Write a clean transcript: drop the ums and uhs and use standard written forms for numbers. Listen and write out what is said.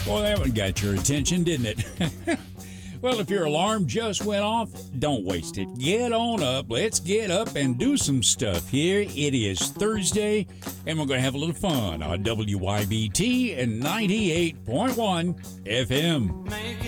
Well, that one got your attention, didn't it? Well, if your alarm just went off, don't waste it. Get on up. Let's get up and do some stuff here. It is Thursday, and we're going to have a little fun on WYBT and 98.1 FM.